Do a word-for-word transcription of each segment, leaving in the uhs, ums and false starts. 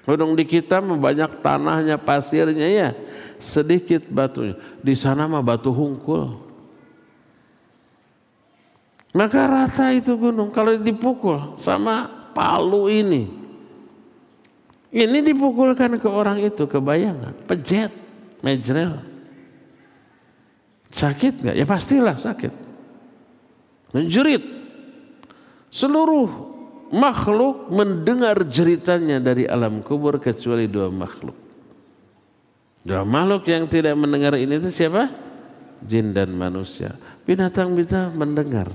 Gunung di kita banyak tanahnya, pasirnya ya, sedikit batunya. Di sana mah batu hungkul. Maka rata itu gunung kalau dipukul sama palu ini. Ini dipukulkan ke orang itu, kebayang gak? Pejet, mejrel. Sakit gak? Ya pastilah sakit. Menjerit. Seluruh makhluk mendengar jeritannya dari alam kubur kecuali dua makhluk. Dua makhluk yang tidak mendengar ini itu siapa? Jin dan manusia. Binatang-binatang mendengar.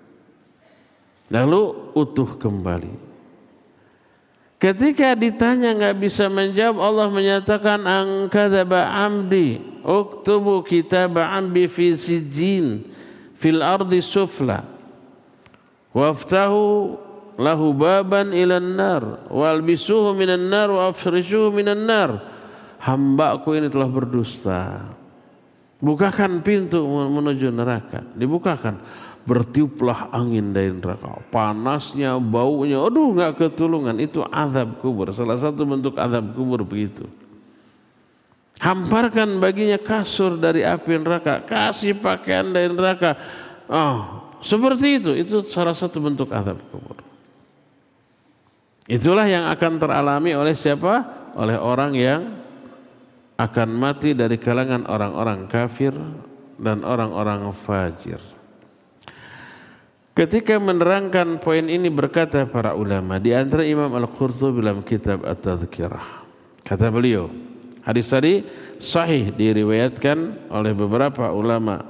Lalu utuh kembali. Ketika ditanya nggak bisa menjawab, Allah menyatakan angkadzaba amdi uktubu kitaba ambi fi sijjin fil ardi sufla waftahu lahu baban ilan nar walbisuhu minan nar wa afrishuhu minan nar. Hambaku ini telah berdusta, bukakan pintu menuju neraka. Dibukakan, bertiuplah angin dari neraka, panasnya, baunya, aduh nggak ketulungan. Itu azab kubur, salah satu bentuk azab kubur begitu. Hamparkan baginya kasur dari api neraka, kasih pakaian dari neraka. Oh, seperti itu, itu salah satu bentuk azab kubur. Itulah yang akan teralami oleh siapa? Oleh orang yang akan mati dari kalangan orang-orang kafir dan orang-orang fajir. Ketika menerangkan poin ini berkata para ulama, di antara Imam Al-Qurtubi dalam kitab At-Tadhkirah. Kata beliau, hadis tadi sahih diriwayatkan oleh beberapa ulama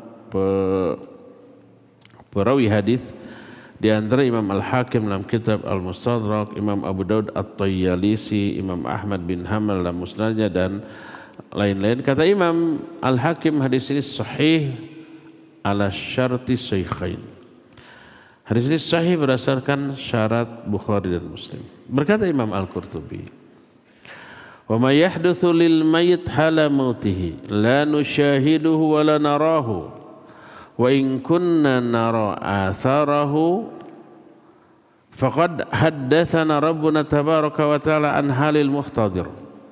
perawi hadis. Di antara Imam Al-Hakim dalam kitab Al-Mustadrak, Imam Abu Daud At-Tayyalisi, Imam Ahmad bin Hanbal dalam musnadnya dan lain-lain. Kata Imam Al-Hakim, hadis ini sahih ala syarti shaykhain. Hadis ini sahih berdasarkan syarat Bukhari dan Muslim. Berkata Imam Al-Qurtubi, wa ma yahdutsu lil mayyit hala mautihi la nusyahiduhu wa la narahu wa in kunna nara atharahu faqad haddatsana rabbuna tabaraka wa ta'ala an halil muhtadir.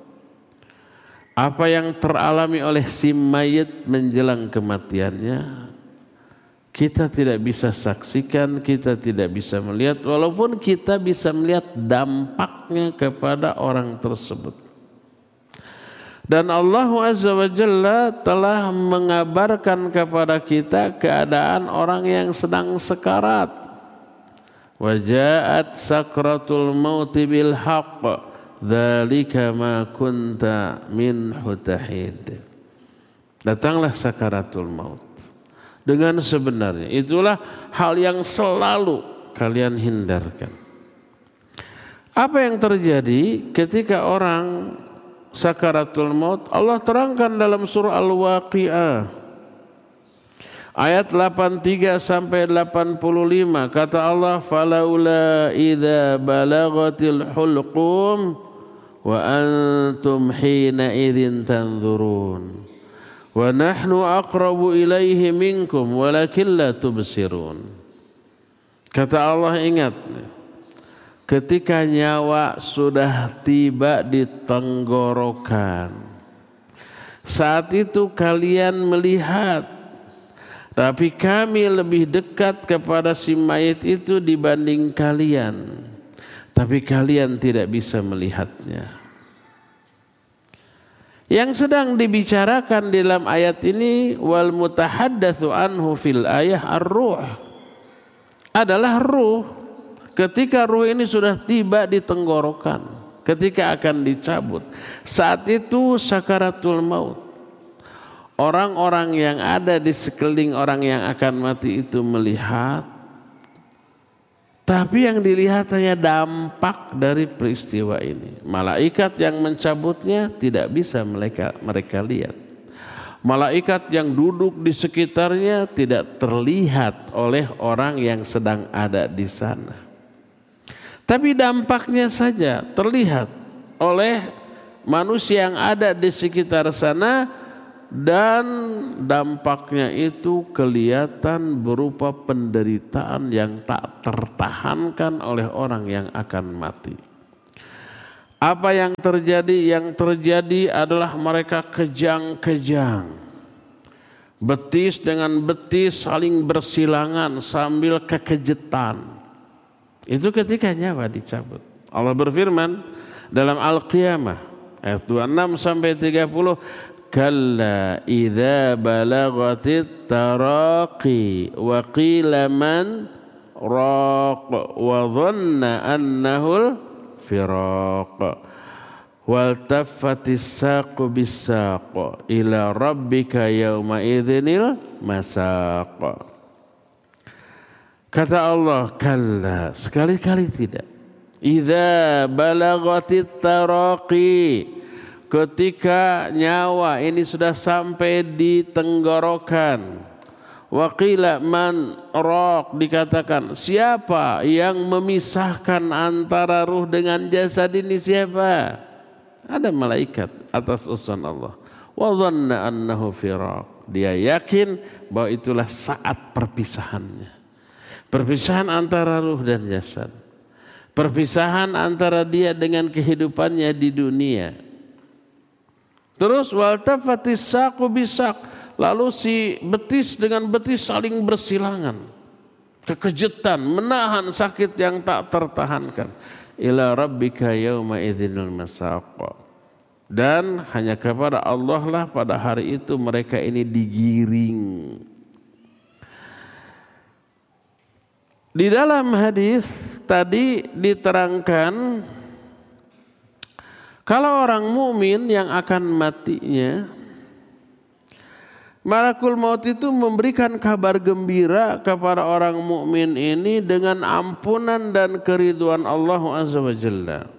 Apa yang teralami oleh si mayit menjelang kematiannya kita tidak bisa saksikan, kita tidak bisa melihat, walaupun kita bisa melihat dampaknya kepada orang tersebut. Dan Allah Azza wa Jalla telah mengabarkan kepada kita keadaan orang yang sedang sekarat. Wa ja'at sakratul mauti bil haqq dzalika ma kunta minhu tahid. Datanglah sakaratul maut dengan sebenarnya. Itulah hal yang selalu kalian hindarkan. Apa yang terjadi ketika orang sakaratul maut? Allah terangkan dalam surah Al-Waqi'ah ayat delapan puluh tiga sampai delapan puluh lima. Kata Allah, falaula idza balagatil hulqum wa antum hina idzin tanzurun wa nahnu aqrabu ilaihi minkum walakin la tubsirun. Kata Allah, ingat ketika nyawa sudah tiba di tenggorokan, saat itu kalian melihat, tapi kami lebih dekat kepada si mayit itu dibanding kalian, tapi kalian tidak bisa melihatnya. Yang sedang dibicarakan dalam ayat ini, wal mutahaddatsu anhu fil ayah ar-ruh, adalah ruh. Ketika ruh ini sudah tiba di tenggorokan, ketika akan dicabut, saat itu sakaratul maut. Orang-orang yang ada di sekeliling orang yang akan mati itu melihat, tapi yang dilihat hanya dampak dari peristiwa ini. Malaikat yang mencabutnya tidak bisa mereka mereka lihat. Malaikat yang duduk di sekitarnya tidak terlihat oleh orang yang sedang ada di sana. Tapi dampaknya saja terlihat oleh manusia yang ada di sekitar sana, dan dampaknya itu kelihatan berupa penderitaan yang tak tertahankan oleh orang yang akan mati. Apa yang terjadi? Yang terjadi adalah mereka kejang-kejang. Betis dengan betis saling bersilangan sambil kekejetan. Itu ketika nyawa dicabut. Allah berfirman dalam Al-Qiyamah ayat dua puluh enam sampai tiga puluh, kalla idza balagatit taraqi wa qila man raq wa dhanna annahul firaq wal taffatis saqu bis-saq ila rabbika yauma idzinil masaq. Kata Allah, kalla, sekali-kali tidak. Idza balagatit taraqi, ketika nyawa ini sudah sampai di tenggorokan. Wa qila man raq, dikatakan siapa yang memisahkan antara ruh dengan jasad ini, siapa? Ada malaikat atas urusan Allah. Wa dhanna annahu firaq, dia yakin bahwa itulah saat perpisahannya. Perpisahan antara ruh dan jasad. Perpisahan antara dia dengan kehidupannya di dunia. Terus wal tafatis saqu bisaq, lalu si betis dengan betis saling bersilangan. Kekejutan, menahan sakit yang tak tertahankan. Ila rabbika yauma idzinil masaq. Dan hanya kepada Allah lah pada hari itu mereka ini digiring. Di dalam hadis tadi diterangkan kalau orang mukmin yang akan matinya, Malakul Maut itu memberikan kabar gembira kepada orang mukmin ini dengan ampunan dan keridhaan Allah Azza wa Jalla.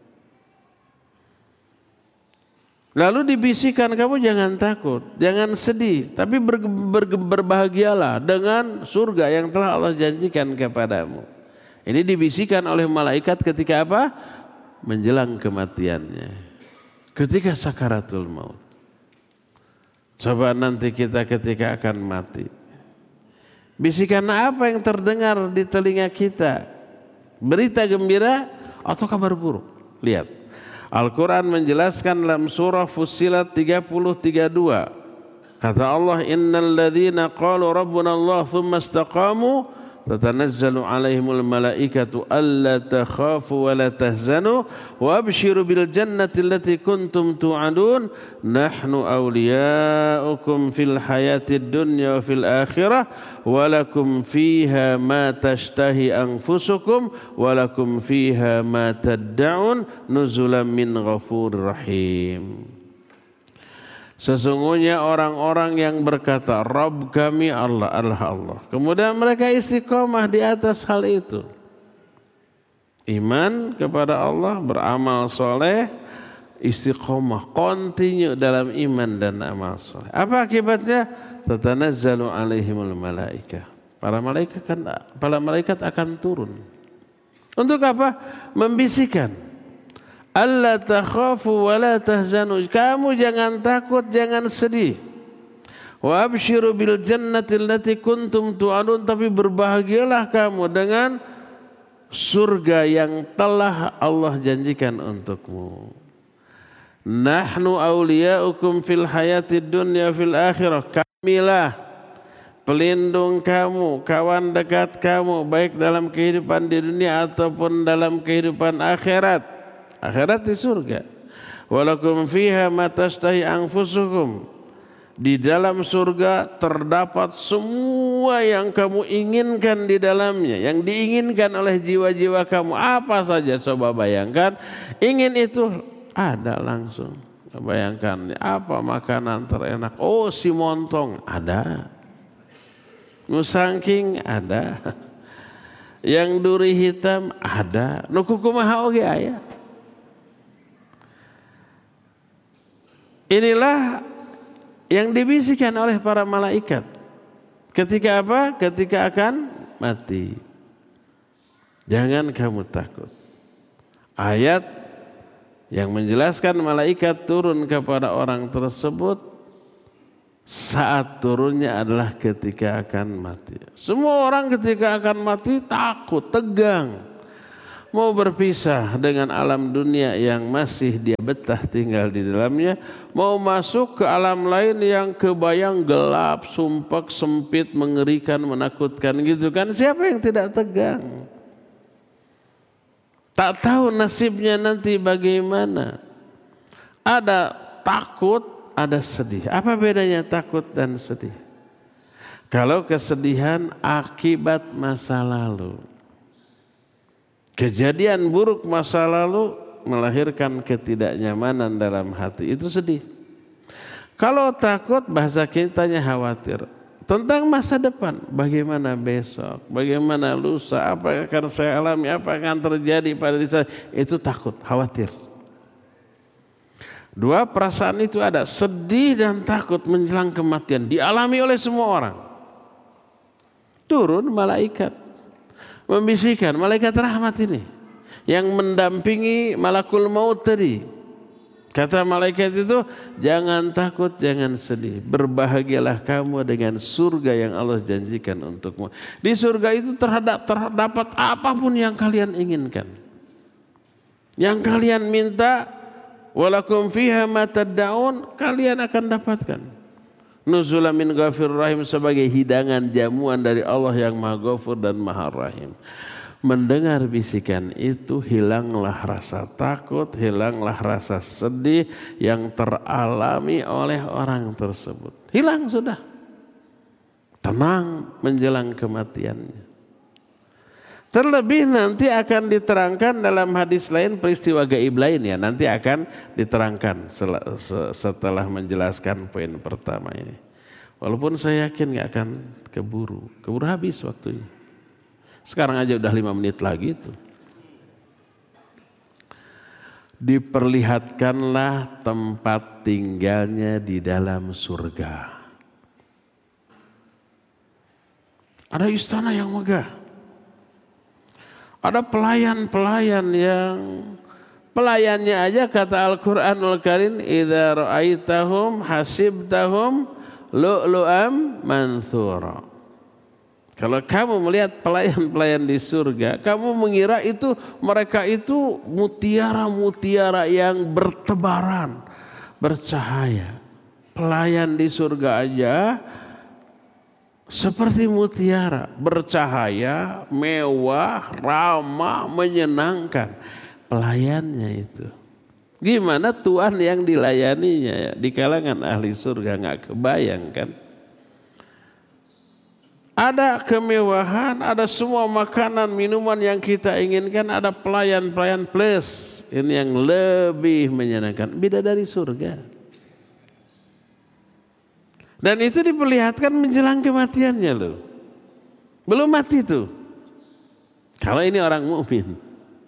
Lalu dibisikkan, kamu jangan takut, jangan sedih, tapi ber, ber, berbahagialah dengan surga yang telah Allah janjikan kepadamu. Ini dibisikkan oleh malaikat ketika apa? Menjelang kematiannya, ketika sakaratul maut. Coba nanti kita ketika akan mati, bisikan apa yang terdengar di telinga kita? Berita gembira atau kabar buruk? Lihat, Al-Quran menjelaskan dalam surah Fussilat tiga puluh tiga puluh dua. Kata Allah, innal ladzina qalu rabbuna Allah thumma istaqamu tatanazzalu alaihimul malaikatu alla takhafu wa la tahzanu wa abshiru bil jannati allati kuntum tu'adun nahnu awliya'ukum fil hayatid dunya wa fil akhirah wa lakum fiha ma tashtahi anfusukum wa lakum fiha ma tad'un nuzulan min ghafurir rahim. Sesungguhnya orang-orang yang berkata Rabb kami Allah adalah Allah, kemudian mereka istiqomah di atas hal itu, iman kepada Allah, beramal soleh, istiqomah, continue dalam iman dan amal soleh. Apa akibatnya? Tatanazzalu alaihimul malaikah, para malaikat kan, para malaikat akan turun. Untuk apa? Membisikkan, alla takhafu wa la tahzanu, kamu jangan takut, jangan sedih. Wa abshiru bil jannati allati kuntum tu'adun, tapi berbahagialah kamu dengan surga yang telah Allah janjikan untukmu. Nahnu awliya'ukum fil hayatid dunya fil akhirah, kamilah pelindung kamu, kawan dekat kamu, baik dalam kehidupan di dunia ataupun dalam kehidupan akhirat. Akhirat di surga. Walakum fiha ma tashtahi anfusukum, di dalam surga terdapat semua yang kamu inginkan di dalamnya, yang diinginkan oleh jiwa-jiwa kamu. Apa saja coba bayangkan, ingin itu ada langsung. Bayangkan apa makanan terenak? Oh, si montong ada, nusangking ada, yang duri hitam ada, nuku kumaha oge aya. Inilah yang dibisikkan oleh para malaikat ketika apa? Ketika akan mati. Jangan kamu takut. Ayat yang menjelaskan malaikat turun kepada orang tersebut saat turunnya adalah ketika akan mati. Semua orang ketika akan mati takut, tegang. mau berpisah dengan alam dunia yang masih dia betah tinggal di dalamnya, mau masuk ke alam lain yang kebayang gelap, sumpek, sempit, mengerikan, menakutkan gitu kan. Siapa yang tidak tegang? Tak tahu nasibnya nanti bagaimana. Ada takut, ada sedih. Apa bedanya takut dan sedih? Kalau kesedihan akibat masa lalu, kejadian buruk masa lalu melahirkan ketidaknyamanan dalam hati, itu sedih. Kalau takut, bahasa kitanya khawatir tentang masa depan, bagaimana besok, bagaimana lusa, apa yang akan saya alami, apa yang akan terjadi pada diri saya, itu takut, khawatir. Dua perasaan itu ada, sedih dan takut menjelang kematian, dialami oleh semua orang. Turun malaikat membisikkan, malaikat rahmat ini yang mendampingi malakul maut tadi. Kata malaikat itu, jangan takut, jangan sedih, berbahagialah kamu dengan surga yang Allah janjikan untukmu. Di surga itu terhadap terdapat apapun yang kalian inginkan, yang kalian minta, walakum fiha ma tad'un, kalian akan dapatkan. Nuzulan min ghafir rahim, sebagai hidangan jamuan dari Allah yang Maha Ghafur dan Maha Rahim. Mendengar bisikan itu, hilanglah rasa takut, hilanglah rasa sedih yang teralami oleh orang tersebut. Hilang sudah. Tenang menjelang kematiannya. Terlebih nanti akan diterangkan dalam hadis lain peristiwa gaib lain ya. Nanti akan diterangkan setelah menjelaskan poin pertama ini. Walaupun saya yakin gak akan keburu. Keburu habis waktunya. Sekarang aja udah lima menit lagi tuh. Diperlihatkanlah tempat tinggalnya di dalam surga. Ada istana yang megah. Ada pelayan-pelayan yang pelayannya aja kata Al-Qur'anul Karim, idza ra'aitahum hasibtahum lu'lu'am manthura. Kalau kamu melihat pelayan-pelayan di surga, kamu mengira itu mereka itu mutiara-mutiara yang bertebaran, bercahaya. Pelayan di surga aja seperti mutiara, bercahaya, mewah, ramah, menyenangkan. Pelayannya itu. Gimana Tuhan yang dilayaninya ya? Di kalangan ahli surga nggak kebayang kan? Ada kemewahan, ada semua makanan, minuman yang kita inginkan, ada pelayan-pelayan plus. Ini yang lebih menyenangkan, beda dari surga. Dan itu diperlihatkan menjelang kematiannya loh. Belum mati tuh. Kalau ini orang mukmin.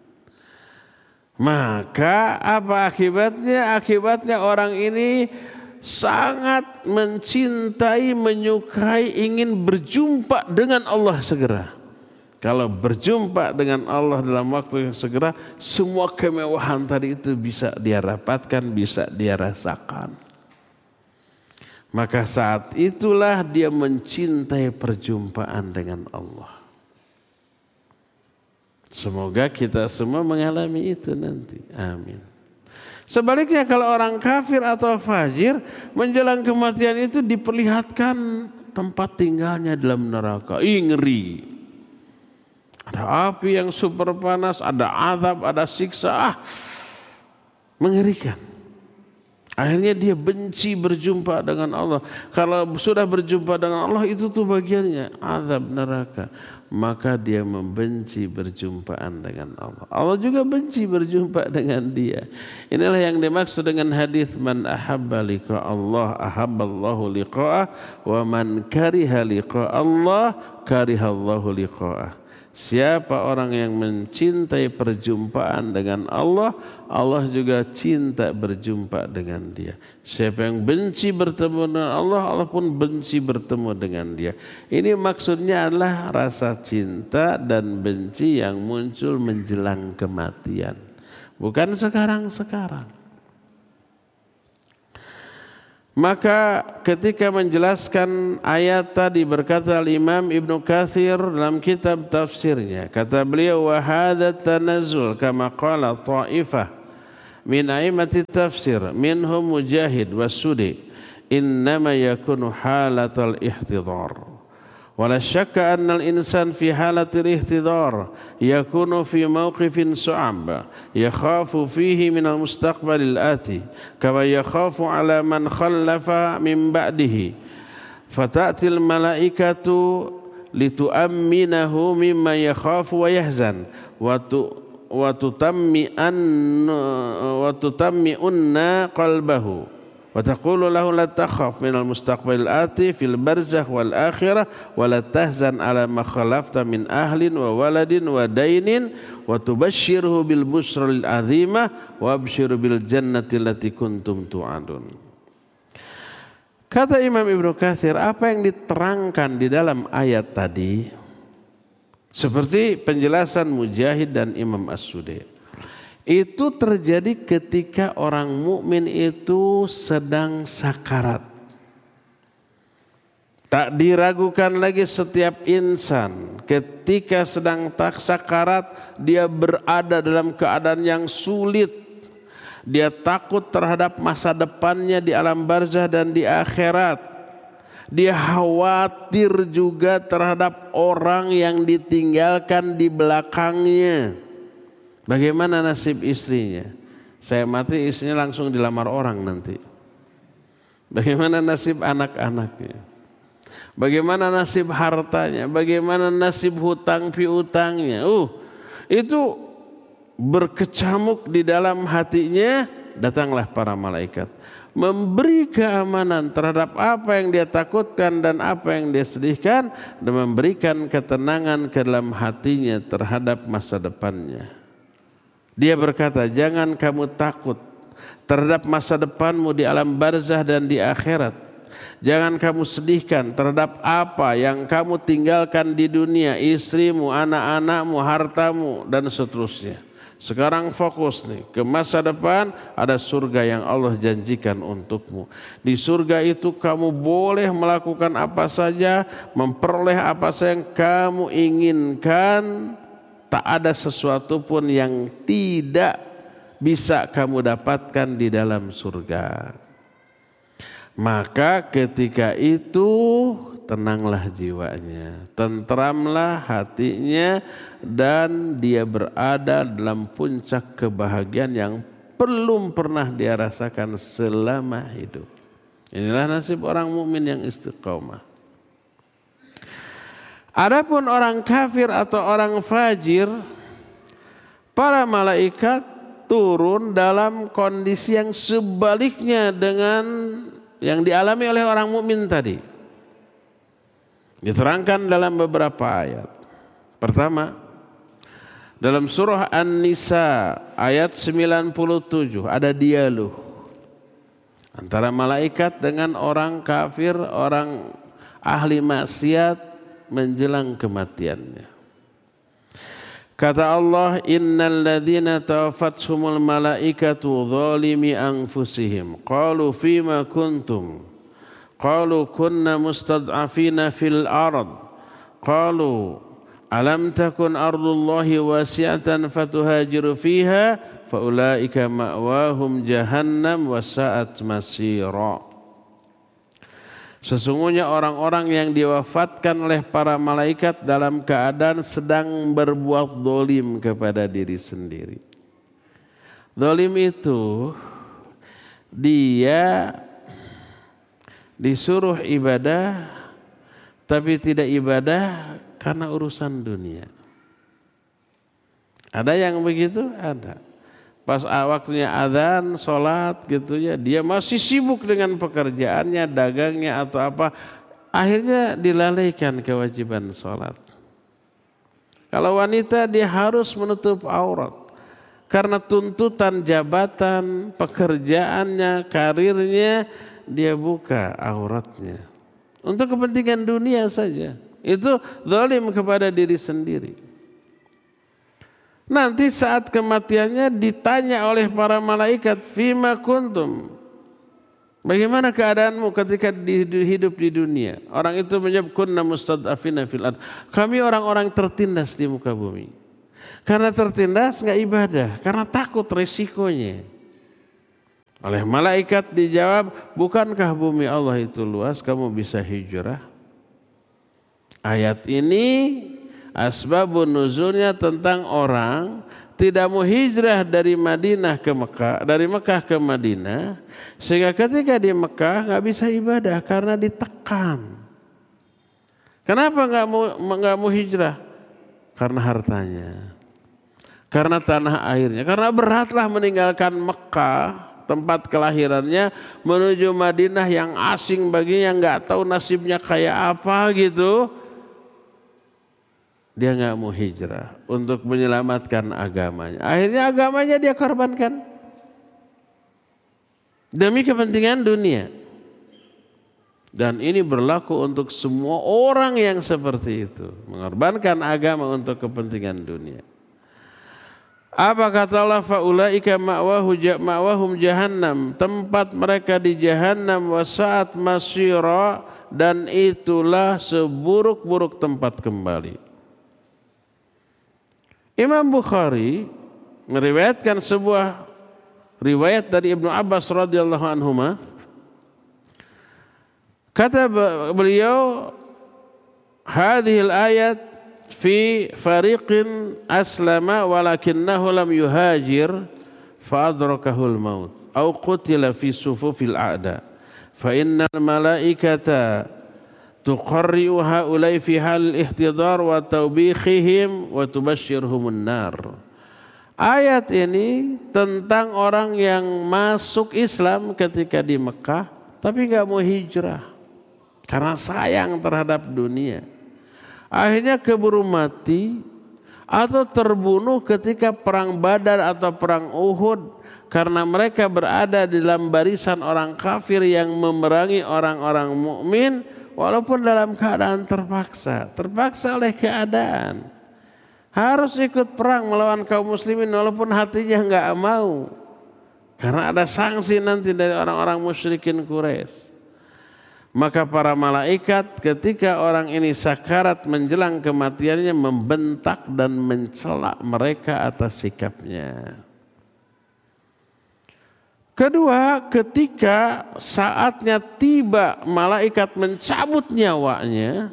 Maka apa akibatnya? Akibatnya orang ini sangat mencintai, menyukai, ingin berjumpa dengan Allah segera. Kalau berjumpa dengan Allah dalam waktu yang segera, semua kemewahan tadi itu bisa dia dapatkan, bisa dia rasakan. Maka saat itulah dia mencintai perjumpaan dengan Allah. Semoga kita semua mengalami itu nanti. Amin. Sebaliknya kalau orang kafir atau fajir menjelang kematian itu diperlihatkan tempat tinggalnya dalam neraka. Ih, ngeri. Ada api yang super panas, ada azab, ada siksa. Ah, mengerikan. Akhirnya dia benci berjumpa dengan Allah. Kalau sudah berjumpa dengan Allah itu tuh bagiannya azab neraka. Maka dia membenci berjumpaan dengan Allah. Allah juga benci berjumpa dengan dia. Inilah yang dimaksud dengan hadis man ahabba liqa Allah ahabballahu liqa'ah wa man kariha liqa Allah karihallahu liqa'ah. Siapa orang yang mencintai perjumpaan dengan Allah, Allah juga cinta berjumpa dengan dia. Siapa yang benci bertemu dengan Allah, Allah pun benci bertemu dengan dia. Ini maksudnya adalah rasa cinta dan benci yang muncul menjelang kematian. Bukan sekarang-sekarang. Maka ketika menjelaskan ayat tadi berkata Al-Imam Ibnu Katsir dalam kitab tafsirnya, kata beliau, wa hadza tanazzul kama qala ta'ifah min a'immati tafsir minhum Mujahid was-Sudi innama yakunu halatal ihtidhar. ولا شك أن الإنسان في حالة الاحتضار يكون في موقف صعب يخاف فيه من المستقبل الآتي كما يخاف على من خلف من بعده فتأتي الملائكة لتؤمنه مما يخاف ويحزن وتطمئن وتطمئن قلبه وتقول له لا تخف من المستقبل الآتي في البرزخ والآخرة ولا تحزن على ما خلفت من أهل وولد ودين وتبشره بالبشرى العظيمة وابشر بالجنة التي كنتم توعدون. Kata Imam Ibnu Katsir, apa yang diterangkan di dalam ayat tadi seperti penjelasan Mujahid dan Imam As-Sudi, itu terjadi ketika orang mukmin itu sedang sakarat. Tak diragukan lagi setiap insan ketika sedang tak sakarat dia berada dalam keadaan yang sulit. Dia takut terhadap masa depannya di alam barzah dan di akhirat. Dia khawatir juga terhadap orang yang ditinggalkan di belakangnya. Bagaimana nasib istrinya? Saya mati istrinya langsung dilamar orang nanti. Bagaimana nasib anak-anaknya? Bagaimana nasib hartanya? Bagaimana nasib hutang piutangnya? Uh, itu berkecamuk di dalam hatinya. Datanglah para malaikat memberi keamanan terhadap apa yang dia takutkan dan apa yang dia sedihkan, dan memberikan ketenangan ke dalam hatinya terhadap masa depannya. Dia berkata, jangan kamu takut terhadap masa depanmu di alam barzah dan di akhirat. Jangan kamu sedihkan terhadap apa yang kamu tinggalkan di dunia, istrimu, anak-anakmu, hartamu, dan seterusnya. Sekarang fokus nih ke masa depan, ada surga yang Allah janjikan untukmu. Di surga itu kamu boleh melakukan apa saja, memperoleh apa saja yang kamu inginkan. Tak ada sesuatu pun yang tidak bisa kamu dapatkan di dalam surga. Maka ketika itu tenanglah jiwanya, tentramlah hatinya, dan dia berada dalam puncak kebahagiaan yang belum pernah dia rasakan selama hidup. Inilah nasib orang mukmin yang istiqomah. Adapun orang kafir atau orang fajir, para malaikat turun dalam kondisi yang sebaliknya dengan yang dialami oleh orang mukmin tadi. Diterangkan dalam beberapa ayat. Pertama, dalam surah An-Nisa ayat sembilan puluh tujuh ada dialog antara malaikat dengan orang kafir, orang ahli maksiat menjelang kematiannya. Kata Allah, innal ladzina tawaffatuhumul malaikatu zalimi anfusihim qalu fima kuntum qalu kunna mustad'afina fil ard qalu alam takun ardullahi wasi'atan fatuhajiru fiha faulaika ma'wahum jahannam wa sa'at masira. Sesungguhnya orang-orang yang diwafatkan oleh para malaikat dalam keadaan sedang berbuat zalim kepada diri sendiri. Zalim itu dia disuruh ibadah tapi tidak ibadah karena urusan dunia. Ada yang begitu? Ada. Pas waktunya azan, sholat gitu ya, dia masih sibuk dengan pekerjaannya, dagangnya atau apa. Akhirnya dilalaikan kewajiban sholat. Kalau wanita dia harus menutup aurat. Karena tuntutan jabatan, pekerjaannya, karirnya, dia buka auratnya. Untuk kepentingan dunia saja. Itu zalim kepada diri sendiri. Nanti saat kematiannya ditanya oleh para malaikat, fima kuntum, Bagaimana keadaanmu ketika di, di, hidup di dunia? Orang itu menyebut kunna mustad'afina fil ard. Kami orang-orang tertindas di muka bumi. Karena tertindas enggak ibadah, karena takut resikonya. Oleh malaikat dijawab, bukankah bumi Allah itu luas, kamu bisa hijrah? Ayat ini asbabun nuzulnya tentang orang tidak mau hijrah dari Madinah ke Mekah, dari Mekah ke Madinah, sehingga ketika di Mekah nggak bisa ibadah karena ditekan. Kenapa nggak mau nggak mau hijrah? Karena hartanya, karena tanah airnya, karena beratlah meninggalkan Mekah tempat kelahirannya menuju Madinah yang asing baginya, nggak tahu nasibnya kayak apa gitu. Dia nggak mau hijrah untuk menyelamatkan agamanya. Akhirnya agamanya dia korbankan demi kepentingan dunia. Dan ini berlaku untuk semua orang yang seperti itu, mengorbankan agama untuk kepentingan dunia. Apa kata Allah? Faulaika ma'wahum jahannam, tempat mereka di jahannam, wasaat masyira, dan itulah seburuk-buruk tempat kembali. Imam Bukhari meriwayatkan sebuah riwayat dari Ibnu Abbas radhiyallahu anhuma. Kata beliau, hadhil ayat fi fariqin aslama walakinnahu lam yuhajir fa adrakahul maut aw qutila fi sufufil a'da fa innal malaikata tuqarri'u haulai fi hal ihtidar wa tawbikhihim wa tubashshirhumun nar. Ayat ini tentang orang yang masuk Islam ketika di Mekah tapi enggak mau hijrah karena sayang terhadap dunia. Akhirnya keburu mati atau terbunuh ketika perang Badar atau perang Uhud karena mereka berada di dalam barisan orang kafir yang memerangi orang-orang mukmin. Walaupun dalam keadaan terpaksa, terpaksa oleh keadaan. Harus ikut perang melawan kaum muslimin walaupun hatinya enggak mau. Karena ada sanksi nanti dari orang-orang musyrikin Quraisy. Maka para malaikat ketika orang ini sakarat menjelang kematiannya membentak dan mencela mereka atas sikapnya. Kedua, ketika saatnya tiba malaikat mencabut nyawanya,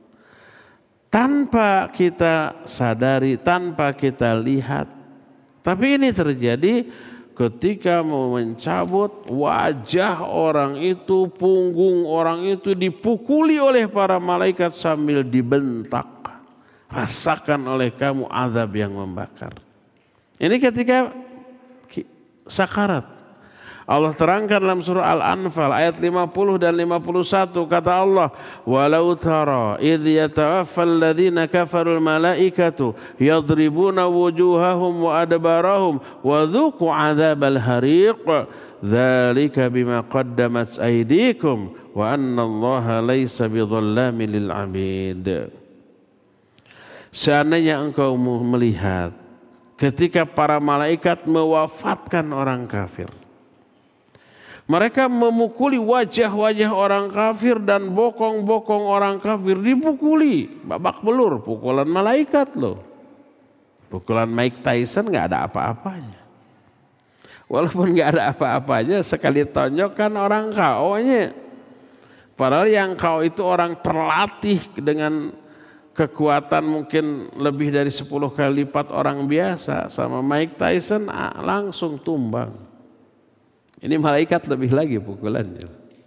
tanpa kita sadari, tanpa kita lihat. Tapi ini terjadi ketika mau mencabut, wajah orang itu, punggung orang itu dipukuli oleh para malaikat sambil dibentak. Rasakan oleh kamu azab yang membakar. Ini ketika sakarat. Allah terangkan dalam surah Al-Anfal ayat lima puluh dan lima puluh satu, kata Allah, walau tara idh yatawaffal ladzina kafarul malaikatu yadribuna wujuhahum wa adbarahum wa dhuqu adzabal hariq dzalika bima qaddamat aydikum wa anna Allaha laisa bidzallamin lil 'abid. Seandainya engkau melihat ketika para malaikat mewafatkan orang kafir, mereka memukuli wajah-wajah orang kafir dan bokong-bokong orang kafir dipukuli. Babak belur, pukulan malaikat loh. Pukulan Mike Tyson gak ada apa-apanya. Walaupun gak ada apa-apanya, sekali tonjok kan orang K O-nya. Padahal yang K O itu orang terlatih dengan kekuatan mungkin lebih dari sepuluh kali lipat orang biasa. Sama Mike Tyson langsung tumbang. Ini malaikat lebih lagi pukulannya.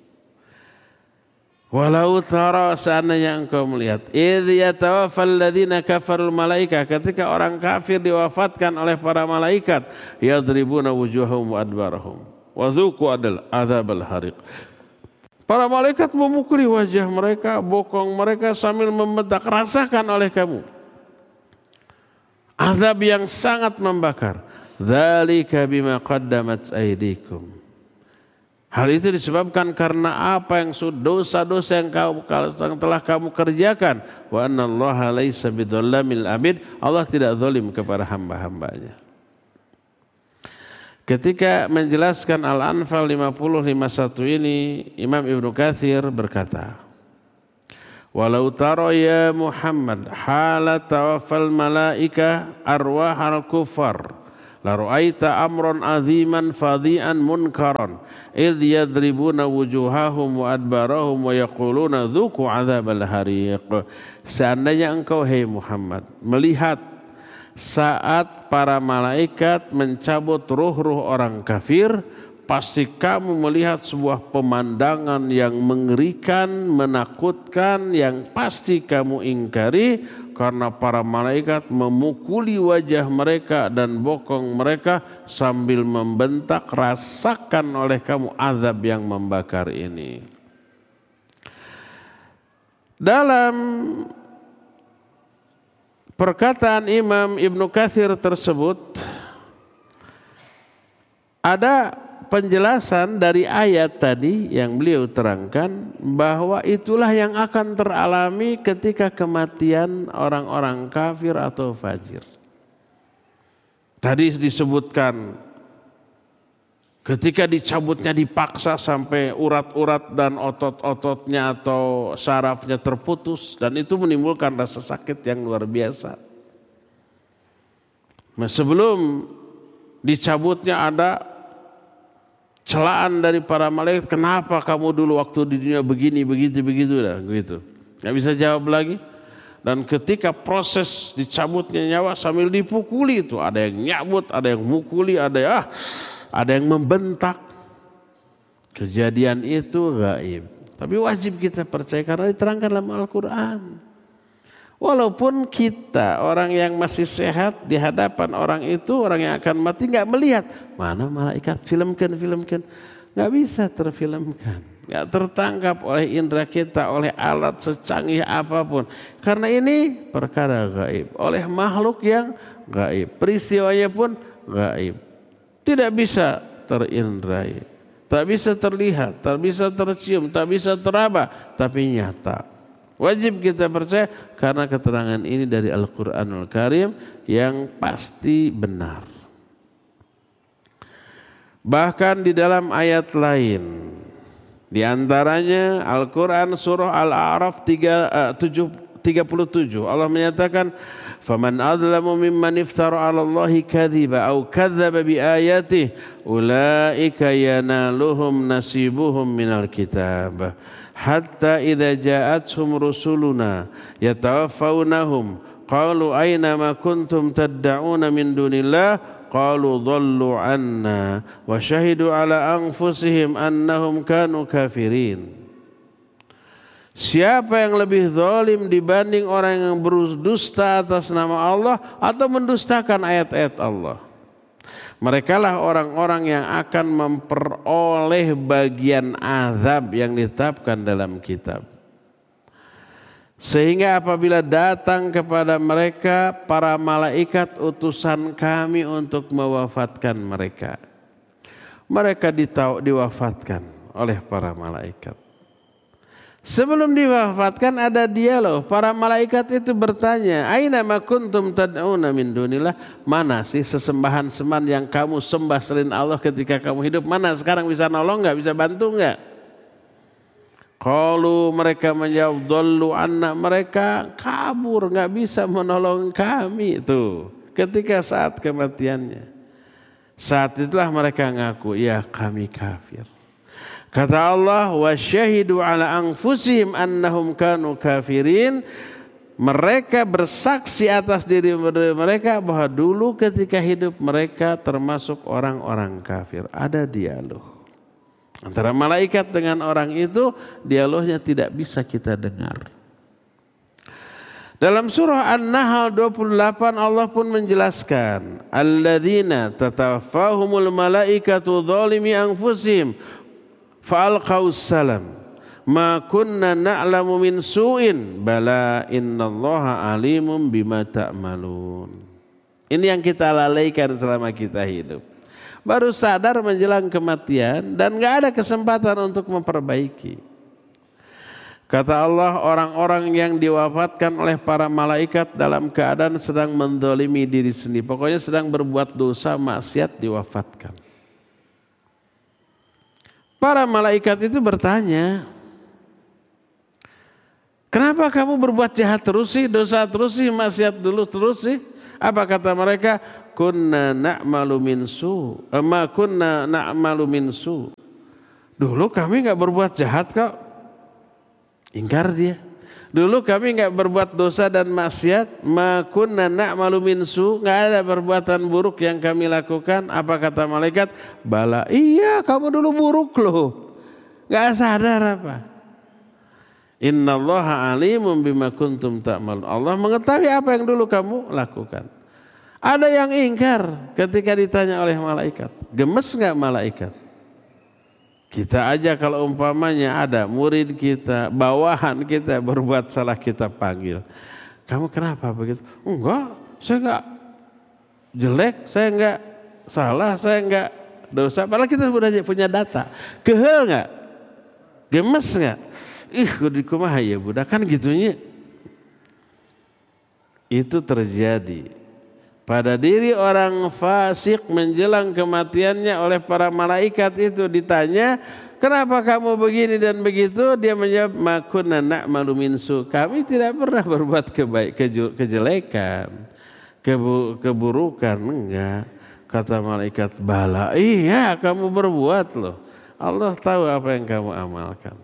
Walau tara, seandainya engkau melihat, idh yatawaffal ladzina kafarul malaika, ketika orang kafir diwafatkan oleh para malaikat, yadribuna wujuhahum wa adbarahum wa dzuqu adzabal hariq. Para malaikat memukuli wajah mereka, bokong mereka sambil membentak, rasakan oleh kamu azab yang sangat membakar. Dzalika bima qaddamat aydikum. Hal itu disebabkan karena apa yang dosa-dosa yang, kau, yang telah kamu kerjakan. Wa anna Allaha laisa bidzalamil 'abid. Allah tidak zalim kepada hamba-hambanya. Ketika menjelaskan Al-Anfal lima puluh lima puluh satu ini, Imam Ibnu Katsir berkata, "Walau tara ya Muhammad hala tawaffal malaika arwahal kufar la ra'aita amran aziman fadhi'an munkaran idh yadribuna wujuhahum wa adbarahum wa yaquluna dhuku adzabal hariq." Seandainya engkau hai Muhammad melihat saat para malaikat mencabut ruh-ruh orang kafir, pasti kamu melihat sebuah pemandangan yang mengerikan, menakutkan, yang pasti kamu ingkari, karena para malaikat memukuli wajah mereka dan bokong mereka sambil membentak, rasakan oleh kamu azab yang membakar ini. Dalam perkataan Imam Ibnu Katsir tersebut ada penjelasan dari ayat tadi yang beliau terangkan bahwa itulah yang akan teralami ketika kematian orang-orang kafir atau fajir. Tadi disebutkan ketika dicabutnya dipaksa sampai urat-urat dan otot-ototnya atau sarafnya terputus, dan itu menimbulkan rasa sakit yang luar biasa. Nah, sebelum dicabutnya ada celaan dari para malaikat, kenapa kamu dulu waktu di dunia begini, begitu, begitu, dan gitu. Nggak bisa jawab lagi. Dan ketika proses dicabutnya nyawa sambil dipukuli itu, ada yang nyabut, ada yang mukuli, ada yang ah, ada yang membentak. Kejadian itu gaib. Tapi wajib kita percaya karena diterangkan dalam Al-Quran. Walaupun kita orang yang masih sehat di hadapan orang itu, orang yang akan mati nggak melihat. Mana malaikat, filmkan, filmkan. Nggak bisa terfilmkan. Nggak tertangkap oleh indera kita, oleh alat secanggih apapun. Karena ini perkara gaib. Oleh makhluk yang gaib. Peristiwanya pun gaib. Tidak bisa terindrai. Tak bisa terlihat, tak bisa tercium, tak bisa teraba. Tapi nyata. Wajib kita percaya karena keterangan ini dari Al-Quranul Karim yang pasti benar. Bahkan di dalam ayat lain, di antaranya Al-Quran surah Al-A'raf tiga puluh tujuh, Allah menyatakan, "Faman adlamu mimman iftara 'ala Allahi kadhiba aw kadzdzaba bi ayatihi ulaika yanaluhum nasibuhum minal kitab hatta idza ja'atuhum rusuluna yatawaffawnahum qalu aina ma kuntum tad'una min dunillah qalu dhallu 'anna wa syahidu 'ala anfusihim annahum kanu kafirin." Siapa yang lebih zalim dibanding orang yang berdusta atas nama Allah atau mendustakan ayat-ayat Allah? Merekalah orang-orang yang akan memperoleh bagian azab yang ditetapkan dalam kitab. Sehingga apabila datang kepada mereka para malaikat utusan kami untuk mewafatkan mereka, mereka ditau, diwafatkan oleh para malaikat. Sebelum diwafatkan ada dialog. Para malaikat itu bertanya, "Aina ma kuntum tad'una min dunillah?" Mana sih sesembahan-sembahan yang kamu sembah selain Allah ketika kamu hidup? Mana sekarang bisa nolong enggak? Bisa bantu enggak? Qalu, mereka menjawab, dhallu anna, mereka kabur, enggak bisa menolong kami. Itu ketika saat kematiannya. Saat itulah mereka ngaku, ya kami kafir. Kata Allah, wa syahidu ala anfusihim annahum kanu kafirin. Mereka bersaksi atas diri mereka bahwa dulu ketika hidup mereka termasuk orang-orang kafir. Ada dialog antara malaikat dengan orang itu, dialognya tidak bisa kita dengar. Dalam surah An-Nahl dua puluh delapan Allah pun menjelaskan, alladzina tatawaffahumul malaikatu dzalimi anfusihim fa'alqaus salam ma kunna na'lamu min su'in bala innallaha alimun bima ta'malun. Ini yang kita lalaikan selama kita hidup. Baru sadar menjelang kematian dan gak ada kesempatan untuk memperbaiki. Kata Allah, orang-orang yang diwafatkan oleh para malaikat dalam keadaan sedang mendolimi diri sendiri. Pokoknya sedang berbuat dosa, maksiat, diwafatkan. Para malaikat itu bertanya, kenapa kamu berbuat jahat terus sih, dosa terus sih, maksiat dulu terus sih? Apa kata mereka? Kunna na'malu min su, ma kunna na'malu min su. Dulu kami enggak berbuat jahat kok. Ingkar dia. Dulu kami enggak berbuat dosa dan maksiat, ma kunna na'malu min su, enggak ada perbuatan buruk yang kami lakukan. Apa kata malaikat? Bala, iya kamu dulu buruk loh. Enggak sadar apa? Innallaha alimun bima kuntum ta'malun. Allah mengetahui apa yang dulu kamu lakukan. Ada yang ingkar ketika ditanya oleh malaikat. Gemes enggak malaikat? Kita aja kalau umpamanya ada murid kita, bawahan kita berbuat salah kita panggil. Kamu kenapa begitu? Enggak, saya enggak jelek, saya enggak salah, saya enggak dosa. Padahal kita sudah punya data. Kehel enggak? Gemes enggak? Ih, kudu kumaha ya budak, kan gitunya. Itu terjadi pada diri orang fasik menjelang kematiannya oleh para malaikat itu ditanya, kenapa kamu begini dan begitu? Dia menjawab, ma kunna na'malu min su. Kami tidak pernah berbuat kebaik, kejelekan, kebu, keburukan, enggak. Kata malaikat, bala, iya kamu berbuat loh. Allah tahu apa yang kamu amalkan.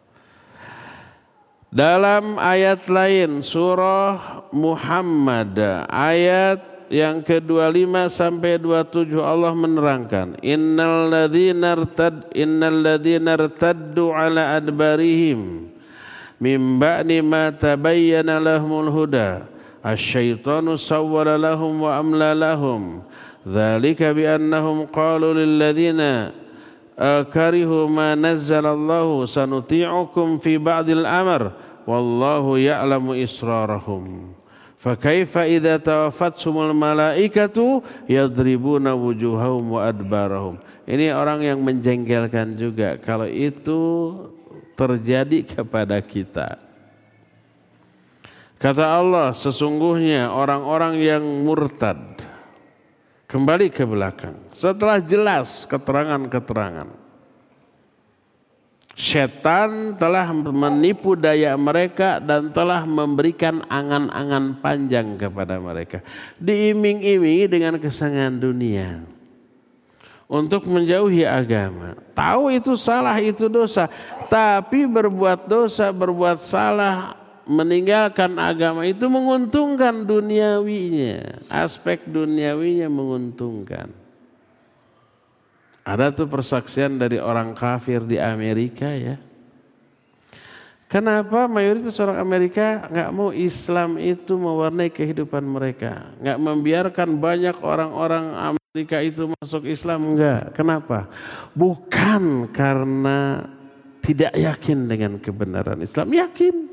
Dalam ayat lain surah Muhammad ayat yang ke dua puluh lima sampai dua puluh tujuh Allah menerangkan, innal ladzina irtad innal ladzina irtaddu ala adbarihim mim ba'di ma tabayyana lahumul huda asyaitanu sawwala lahum wa amla lahum dzalika bi annahum qalu lil ladzina karihu ma nazzalallahu sanuti'ukum fi ba'dil amr wallahu ya'lamu israrahum fakaifa idza tawafatsumul malaikatu yadribuna wujuhahum wa adbarahum. Ini orang yang menjengkelkan juga kalau itu terjadi kepada kita. Kata Allah, sesungguhnya orang-orang yang murtad kembali ke belakang setelah jelas keterangan-keterangan. Setan telah menipu daya mereka dan telah memberikan angan-angan panjang kepada mereka. Diiming-imingi dengan kesenangan dunia untuk menjauhi agama. Tahu itu salah, itu dosa. Tapi berbuat dosa, berbuat salah, meninggalkan agama itu menguntungkan duniawinya. Aspek duniawinya menguntungkan. Ada tuh persaksian dari orang kafir di Amerika ya. Kenapa mayoritas orang Amerika nggak mau Islam itu mewarnai kehidupan mereka, nggak membiarkan banyak orang-orang Amerika itu masuk Islam, enggak. Kenapa? Bukan karena tidak yakin dengan kebenaran Islam, yakin.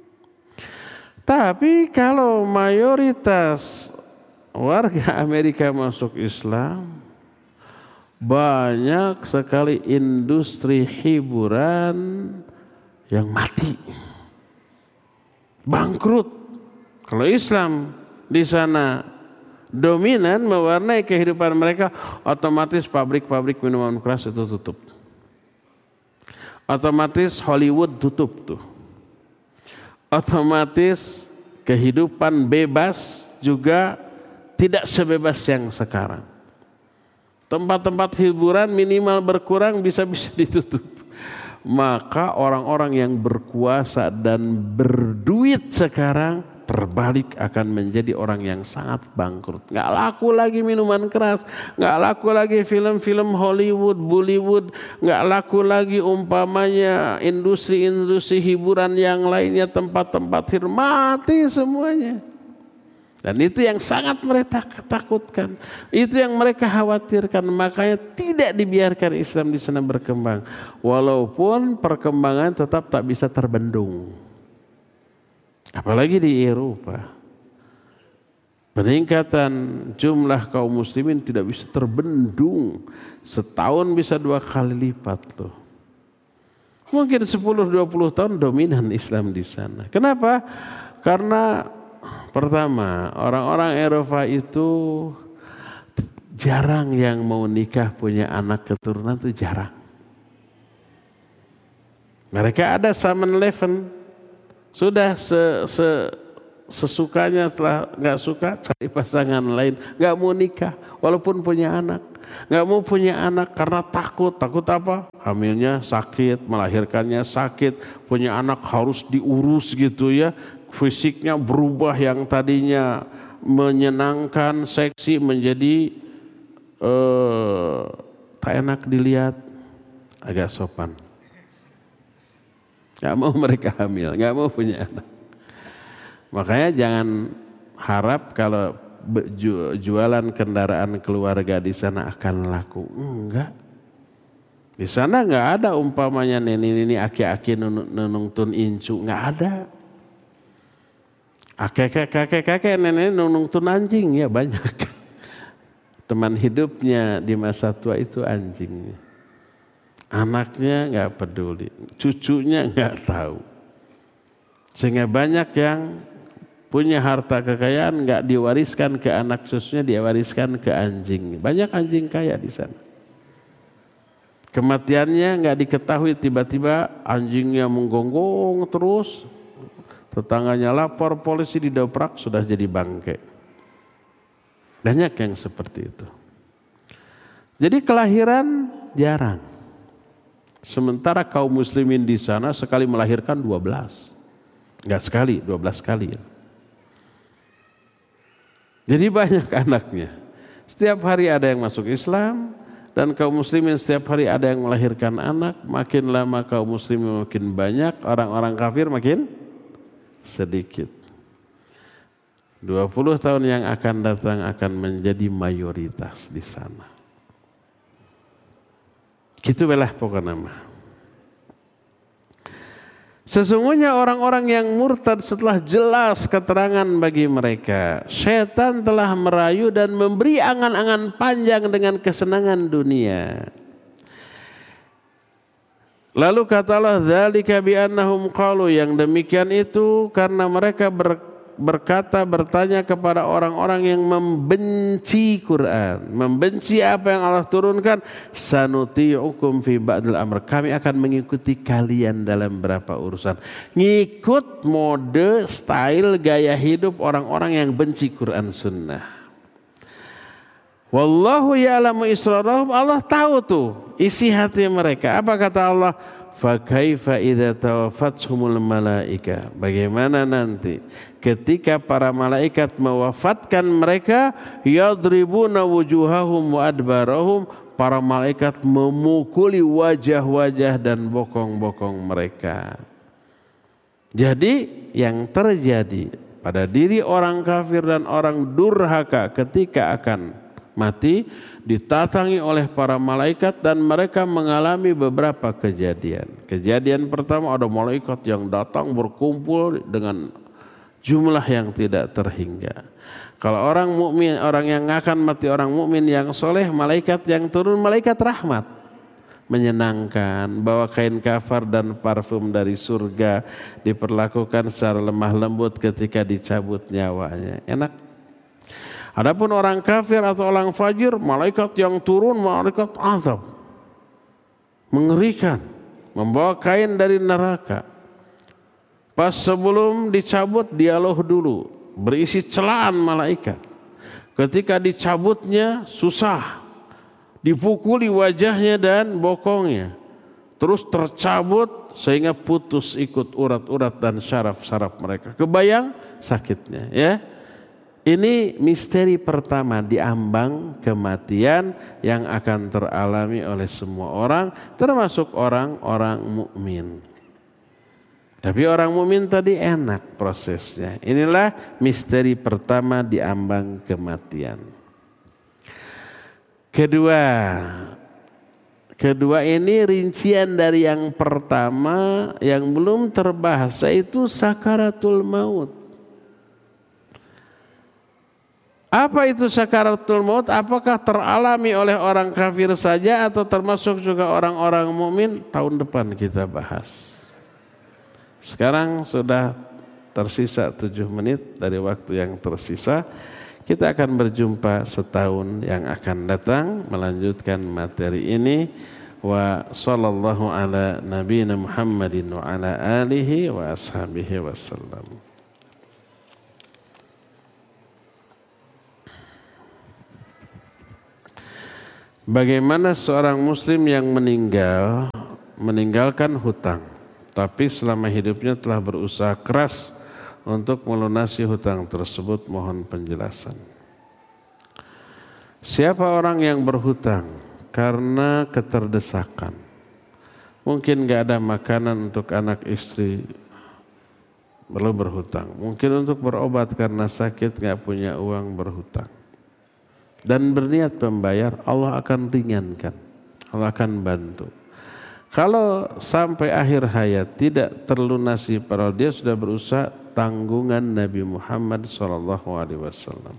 Tapi kalau mayoritas warga Amerika masuk Islam, banyak sekali industri hiburan yang mati, bangkrut. Kalau Islam di sana dominan mewarnai kehidupan mereka, otomatis pabrik-pabrik minuman keras itu tutup. Otomatis Hollywood tutup tuh. Otomatis kehidupan bebas juga tidak sebebas yang sekarang. Tempat-tempat hiburan minimal berkurang, bisa-bisa ditutup. Maka orang-orang yang berkuasa dan berduit sekarang terbalik akan menjadi orang yang sangat bangkrut. Nggak laku lagi minuman keras, nggak laku lagi film-film Hollywood, Bollywood, nggak laku lagi umpamanya industri-industri hiburan yang lainnya, tempat-tempat hiburan mati semuanya. Dan itu yang sangat mereka takutkan, itu yang mereka khawatirkan. Makanya tidak dibiarkan Islam di sana berkembang, walaupun perkembangan tetap tak bisa terbendung. Apalagi di Eropa, peningkatan jumlah kaum muslimin tidak bisa terbendung, setahun bisa dua kali lipat loh. Mungkin sepuluh dua puluh tahun dominan Islam di sana. Kenapa? Karena pertama, orang-orang Eropa itu jarang yang mau nikah punya anak keturunan, itu jarang. Mereka ada seven eleven, sudah se, se, sesukanya, setelah nggak suka cari pasangan lain, nggak mau nikah walaupun punya anak, nggak mau punya anak karena takut. Takut apa? Hamilnya sakit, melahirkannya sakit, punya anak harus diurus gitu ya, fisiknya berubah yang tadinya menyenangkan, seksi menjadi eh, tak enak dilihat, agak sopan. Gak mau mereka hamil, gak mau punya anak. Makanya jangan harap kalau jualan kendaraan keluarga di sana akan laku. Enggak. Di sana nggak ada umpamanya nini-nini aki-aki nunungtun incu, nggak ada. Kakek-kakek nenek nunungtun anjing, ya banyak. Teman hidupnya di masa tua itu anjingnya. Anaknya nggak peduli, cucunya nggak tahu. Sehingga banyak yang punya harta kekayaan nggak diwariskan ke anak cucunya, diwariskan ke anjing. Banyak anjing kaya di sana. Kematiannya nggak diketahui, tiba-tiba anjingnya menggonggong terus, tetangganya lapor, polisi didobrak, sudah jadi bangke. Banyak yang seperti itu. Jadi kelahiran jarang. Sementara kaum muslimin di sana sekali melahirkan dua belas. Enggak sekali, dua belas kali. Jadi banyak anaknya. Setiap hari ada yang masuk Islam, dan kaum muslimin setiap hari ada yang melahirkan anak. Makin lama kaum muslimin makin banyak, orang-orang kafir makin sedikit. dua puluh tahun yang akan datang akan menjadi mayoritas di sana. Gitu belah pokoknya mah. Sesungguhnya orang-orang yang murtad setelah jelas keterangan bagi mereka, setan telah merayu dan memberi angan-angan panjang dengan kesenangan dunia. Lalu kata Allah, dzalika bi annahum qalu, yang demikian itu karena mereka ber berkata, bertanya kepada orang-orang yang membenci Quran, membenci apa yang Allah turunkan, sanuti'ukum fi ba'dil amr, kami akan mengikuti kalian dalam beberapa urusan. Ngikut mode, style, gaya hidup orang-orang yang benci Quran Sunnah. Wallahu ya'lamu israrahum, Allah tahu tuh isi hati mereka. Apa kata Allah? Fa kaifa idza tawafathumul malaika, bagaimana nanti ketika para malaikat mewafatkan mereka, yadribuna wujuhahum wa adbarahum, para malaikat memukuli wajah-wajah dan bokong-bokong mereka. Jadi yang terjadi pada diri orang kafir dan orang durhaka ketika akan mati, ditatangi oleh para malaikat dan mereka mengalami beberapa kejadian. Kejadian pertama, ada malaikat yang datang berkumpul dengan jumlah yang tidak terhingga. Kalau orang mukmin, orang yang akan mati orang mukmin yang soleh, malaikat yang turun malaikat rahmat, menyenangkan, bawa kain kafar dan parfum dari surga, diperlakukan secara lemah lembut ketika dicabut nyawanya. Enak. Adapun orang kafir atau orang fajir, malaikat yang turun malaikat azab, mengerikan, membawa kain dari neraka. Pas sebelum dicabut dialog dulu, berisi celaan malaikat. Ketika dicabutnya susah, dipukuli wajahnya dan bokongnya, terus tercabut sehingga putus ikut urat-urat dan syaraf-syaraf mereka. Kebayang sakitnya, ya. Ini misteri pertama di ambang kematian yang akan teralami oleh semua orang, termasuk orang-orang mukmin. Tapi orang mukmin tadi enak prosesnya. Inilah misteri pertama di ambang kematian. Kedua, kedua ini rincian dari yang pertama yang belum terbahas, yaitu sakaratul maut. Apa itu sakaratul maut? Apakah teralami oleh orang kafir saja atau termasuk juga orang-orang mukmin? Tahun depan kita bahas. Sekarang sudah tersisa tujuh menit dari waktu yang tersisa. Kita akan berjumpa setahun yang akan datang melanjutkan materi ini. wa sallallahu ala nabiyina Muhammadin wa ala alihi wa ashabihi wasallam. Bagaimana seorang muslim yang meninggal meninggalkan hutang, tapi selama hidupnya telah berusaha keras untuk melunasi hutang tersebut? Mohon penjelasan. Siapa orang yang berhutang karena keterdesakan, mungkin gak ada makanan untuk anak istri, perlu berhutang. Mungkin untuk berobat karena sakit gak punya uang, berhutang. Dan berniat membayar, Allah akan ringankan, Allah akan bantu. Kalau sampai akhir hayat tidak terlunasi, padahal dia sudah berusaha, tanggungan Nabi Muhammad shallallahu alaihi wasallam.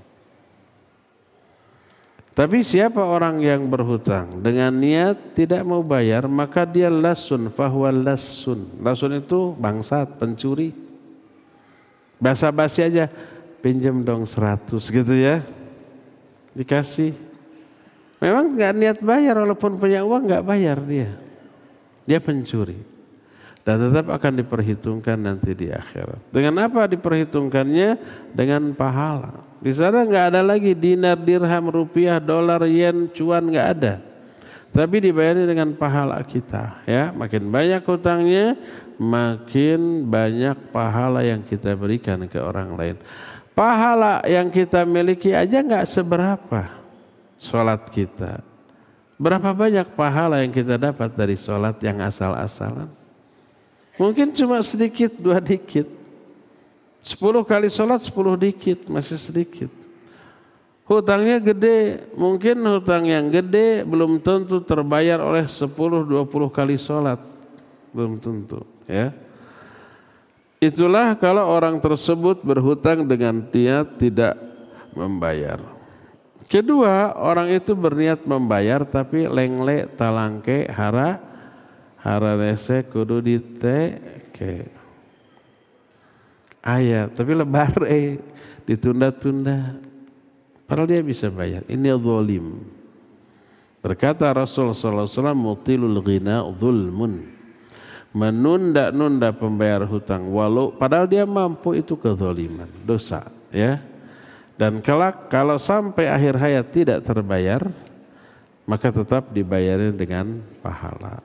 Tapi siapa orang yang berhutang dengan niat tidak mau bayar, maka dia lasun fahuwa lasun. Lasun itu bangsat, pencuri. Basa-basi aja, pinjam dong seratus gitu ya, dikasih. Memang nggak niat bayar, walaupun punya uang nggak bayar dia. Dia pencuri. Dan tetap akan diperhitungkan nanti di akhirat. Dengan apa diperhitungkannya? Dengan pahala. Di sana nggak ada lagi dinar, dirham, rupiah, dolar, yen, cuan, nggak ada. Tapi dibayarnya dengan pahala kita. Ya, makin banyak hutangnya, makin banyak pahala yang kita berikan ke orang lain. Pahala yang kita miliki aja nggak seberapa. Sholat kita, berapa banyak pahala yang kita dapat dari sholat yang asal-asalan? Mungkin cuma sedikit, dua dikit. Sepuluh kali sholat, sepuluh dikit, masih sedikit. Hutangnya gede, mungkin hutang yang gede belum tentu terbayar oleh sepuluh, dua puluh kali sholat. Belum tentu. Ya. Itulah kalau orang tersebut berhutang dengan niat tidak membayar. Kedua, orang itu berniat membayar tapi lengle talangke hara hara rese kudu diteke. Ayat, tapi lebar eh ditunda-tunda. Padahal dia bisa bayar. Ini zalim. Berkata Rasul sallallahu alaihi wasallam, mutilul ghina zulmun. Menunda-nunda pembayar hutang walau padahal dia mampu, itu kezaliman, dosa, ya. Dan kelak kalau sampai akhir hayat tidak terbayar, maka tetap dibayarin dengan pahala.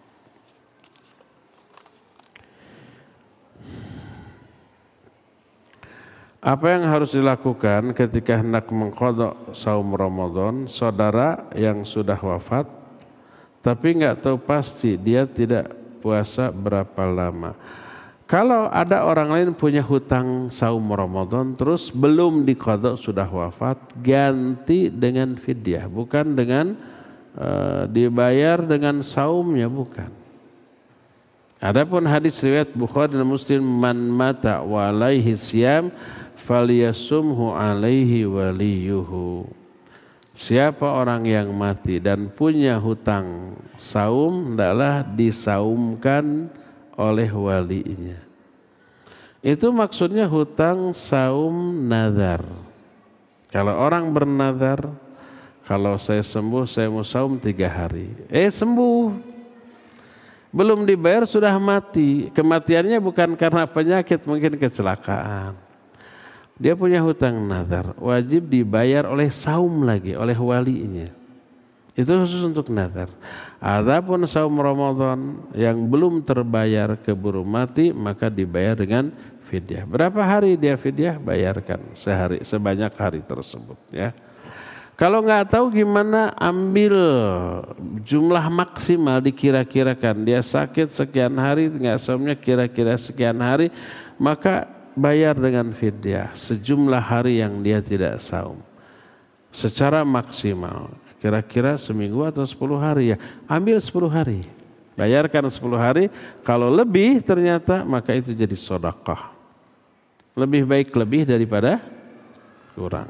Apa yang harus dilakukan ketika hendak mengqadha saum Ramadan? Saudara yang sudah wafat tapi nggak tahu pasti dia tidak puasa berapa lama. Kalau ada orang lain punya hutang saum Ramadan terus belum diqadha, sudah wafat, ganti dengan fidyah, bukan dengan uh, dibayar dengan saumnya, bukan. Adapun hadis riwayat Bukhari dan Muslim, man mata wa alaihi siyam falyasumhu alaihi waliyuhu. Siapa orang yang mati dan punya hutang saum, hendaklah disaumkan oleh walinya. Itu maksudnya hutang saum nazar. Kalau orang bernazar, kalau saya sembuh saya mau saum tiga hari. Eh sembuh, belum dibayar sudah mati. Kematiannya bukan karena penyakit, mungkin kecelakaan. Dia punya hutang nazar, wajib dibayar oleh saum lagi, oleh walinya. Itu khusus untuk nazar. Adapun saum Ramadan yang belum terbayar keburu mati, maka dibayar dengan fidyah. Berapa hari dia fidyah? Bayarkan sehari, sebanyak hari tersebut, ya. Kalau nggak tahu gimana, ambil jumlah maksimal dikira-kirakan. Dia sakit sekian hari, nggak saumnya kira-kira sekian hari, maka bayar dengan fidyah sejumlah hari yang dia tidak saum secara maksimal, kira-kira seminggu atau sepuluh hari, ya ambil sepuluh hari, bayarkan sepuluh hari. Kalau lebih ternyata, maka itu jadi sedekah. Lebih baik lebih daripada kurang.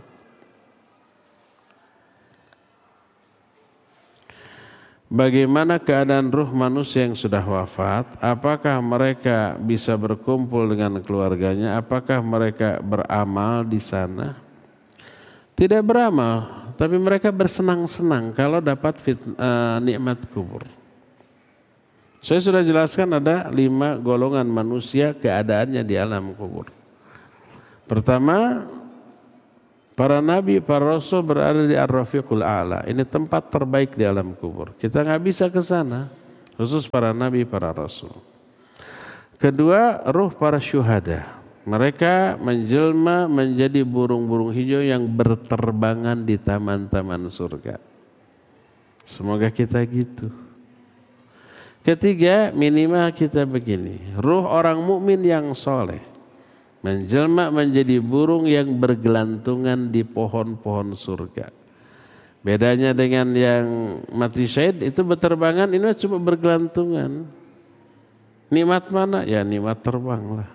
Bagaimana keadaan ruh manusia yang sudah wafat? Apakah mereka bisa berkumpul dengan keluarganya? Apakah mereka beramal di sana? Tidak beramal, tapi mereka bersenang-senang kalau dapat fit, uh, nikmat kubur. Saya sudah jelaskan ada lima golongan manusia keadaannya di alam kubur. Pertama, para nabi, para rasul berada di Ar-Rafiqul A'la. Ini tempat terbaik di alam kubur. Kita nggak bisa ke sana, khusus para nabi, para rasul. Kedua, ruh para syuhada. Mereka menjelma menjadi burung-burung hijau yang berterbangan di taman-taman surga. Semoga kita gitu. Ketiga, minimal kita begini, ruh orang mukmin yang soleh menjelma menjadi burung yang bergelantungan di pohon-pohon surga. Bedanya dengan yang mati syahid itu berterbangan, ini cuma bergelantungan. Nikmat mana? Ya nikmat terbang lah.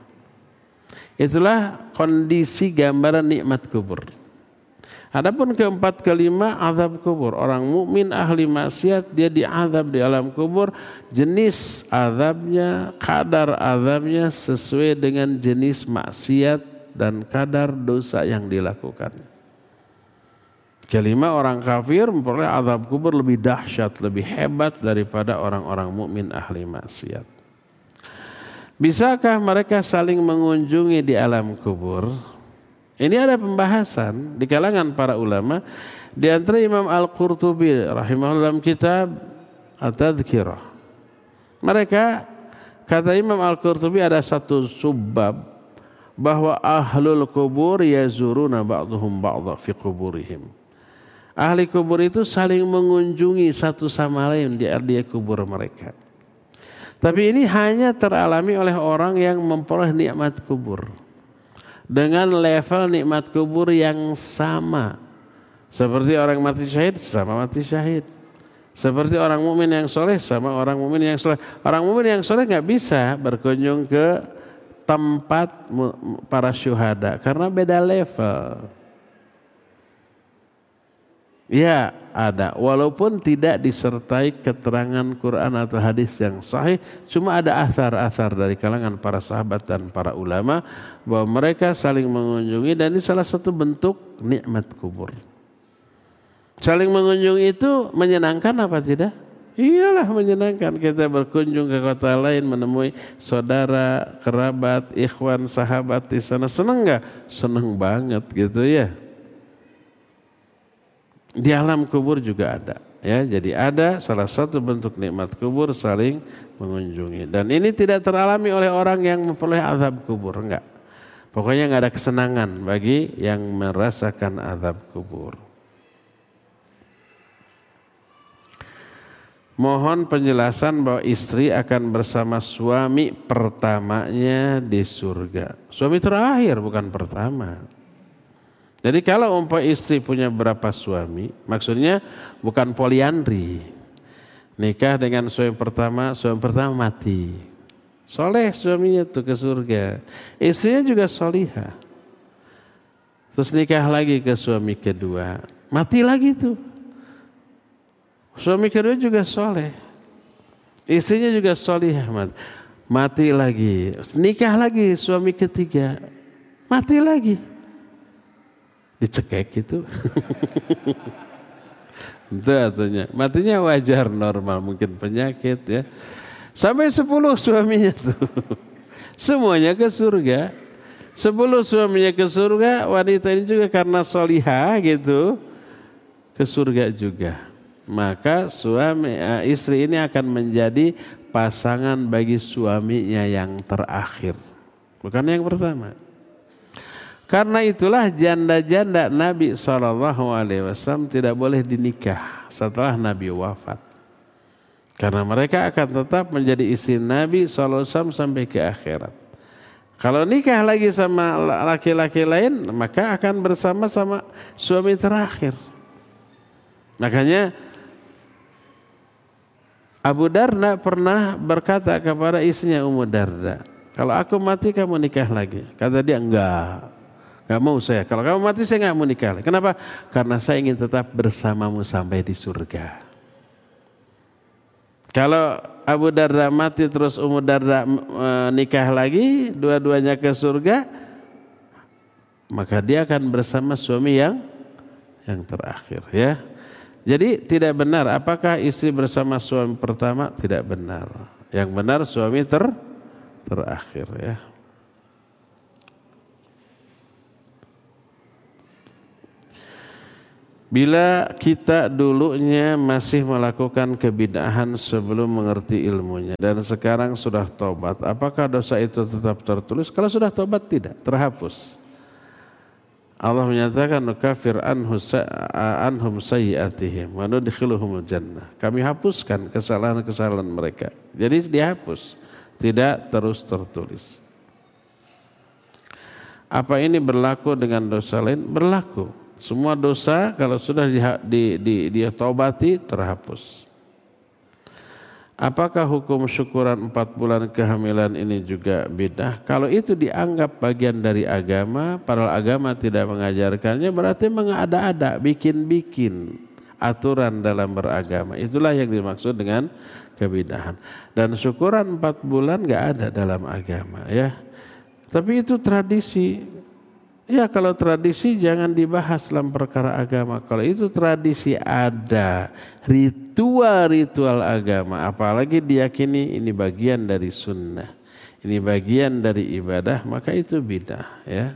Itulah kondisi gambaran nikmat kubur. Adapun keempat kelima, azab kubur. Orang mukmin ahli maksiat dia diazab di alam kubur. Jenis azabnya, kadar azabnya sesuai dengan jenis maksiat dan kadar dosa yang dilakukan. Kelima, orang kafir memperoleh azab kubur lebih dahsyat, lebih hebat daripada orang-orang mukmin ahli maksiat. Bisakah mereka saling mengunjungi di alam kubur? Ini ada pembahasan di kalangan para ulama. Di antara Imam Al-Qurtubi rahimahullah dalam kitab At-Tadhkirah. Mereka, kata Imam Al-Qurtubi, ada satu subbab bahwa ahlul kubur yazuruna ba'duhum ba'dha fi kuburihim. Ahli kubur itu saling mengunjungi satu sama lain di area kubur mereka. Tapi ini hanya teralami oleh orang yang memperoleh nikmat kubur dengan level nikmat kubur yang sama. Seperti orang mati syahid sama mati syahid. Seperti orang mukmin yang soleh sama orang mukmin yang soleh. Orang mukmin yang soleh nggak bisa berkunjung ke tempat para syuhada karena beda level. Ya ada, walaupun tidak disertai keterangan Quran atau hadis yang sahih, cuma ada athar-athar dari kalangan para sahabat dan para ulama bahwa mereka saling mengunjungi, dan ini salah satu bentuk nikmat kubur. Saling mengunjungi itu menyenangkan apa tidak? Iyalah menyenangkan. Kita berkunjung ke kota lain menemui saudara, kerabat, ikhwan, sahabat di sana, seneng nggak? Seneng banget gitu ya. Di alam kubur juga ada, ya. Jadi ada salah satu bentuk nikmat kubur saling mengunjungi, dan ini tidak teralami oleh orang yang memperoleh azab kubur, enggak. Pokoknya enggak ada kesenangan bagi yang merasakan azab kubur. Mohon penjelasan bahwa istri akan bersama suami pertamanya di surga. Suami terakhir bukan pertama. Jadi kalau umpama istri punya berapa suami, maksudnya bukan poliandri. Nikah dengan suami pertama, suami pertama mati. Soleh suaminya tuh ke surga. Istrinya juga solihah. Terus nikah lagi ke suami kedua, mati lagi tuh. Suami kedua juga soleh. Istrinya juga solihah, mati. Mati lagi. Nikah lagi suami ketiga, mati lagi. Dicekek gitu. Itu artinya matinya wajar, normal, mungkin penyakit ya. Sampai sepuluh suaminya tuh. Semuanya ke surga. Sepuluh suaminya ke surga, wanita ini juga karena solihah gitu ke surga juga. Maka suami istri ini akan menjadi pasangan bagi suaminya yang terakhir, bukan yang pertama. Karena itulah janda-janda Nabi shallallahu alaihi wasallam tidak boleh dinikah setelah Nabi wafat. Karena mereka akan tetap menjadi istri Nabi shallallahu alaihi wasallam sampai ke akhirat. Kalau nikah lagi sama laki-laki lain, maka akan bersama-sama suami terakhir. Makanya Abu Darda pernah berkata kepada istrinya Ummu Darda, kalau aku mati kamu nikah lagi. Kata dia, enggak. Gak mau saya. Kalau kamu mati saya gak mau nikah. Kenapa? Karena saya ingin tetap bersamamu sampai di surga. Kalau Abu Darda mati terus Ummu Darda e, nikah lagi, dua-duanya ke surga, maka dia akan bersama suami yang yang terakhir, ya. Jadi tidak benar. Apakah istri bersama suami pertama? Tidak benar. Yang benar suami ter terakhir ya. Bila kita dulunya masih melakukan kebid'ahan sebelum mengerti ilmunya dan sekarang sudah tobat, apakah dosa itu tetap tertulis? Kalau sudah tobat tidak, terhapus. Allah menyatakan nukafir anhum sayyi'atihim wa nudkhiluhumul jannah. Kami hapuskan kesalahan-kesalahan mereka. Jadi dihapus, tidak terus tertulis. Apa ini berlaku dengan dosa lain? Berlaku. Semua dosa kalau sudah di, di, di, dia taubati terhapus. Apakah hukum syukuran empat bulan kehamilan ini juga bidah? Kalau itu dianggap bagian dari agama, padahal agama tidak mengajarkannya, berarti mengada-ada, bikin-bikin aturan dalam beragama. Itulah yang dimaksud dengan kebidahan. Dan syukuran empat bulan nggak ada dalam agama, ya. Tapi itu tradisi. Ya kalau tradisi jangan dibahas dalam perkara agama. Kalau itu tradisi ada, ritual-ritual agama, apalagi diyakini ini bagian dari sunnah, ini bagian dari ibadah, maka itu bidah ya.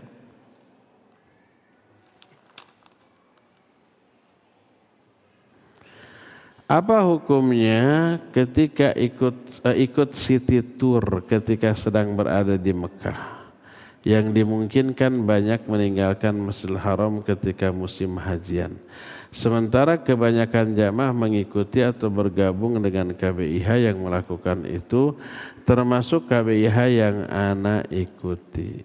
Apa hukumnya ketika ikut uh, ikut city tour ketika sedang berada di Mekah? Yang dimungkinkan banyak meninggalkan Masjidil Haram ketika musim hajian. Sementara kebanyakan jamaah mengikuti atau bergabung dengan K B I H yang melakukan itu, termasuk K B I H yang ana ikuti.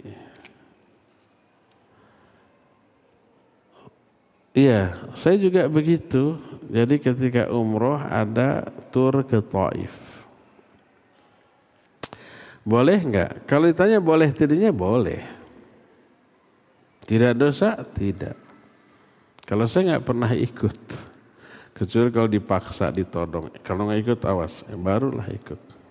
Iya, saya juga begitu. Jadi ketika umroh ada tur ke Taif. Boleh enggak? Kalau ditanya boleh tidaknya boleh. Tidak dosa? Tidak. Kalau saya enggak pernah ikut. Kecuali kalau dipaksa, ditodong. Kalau enggak ikut awas, barulah ikut.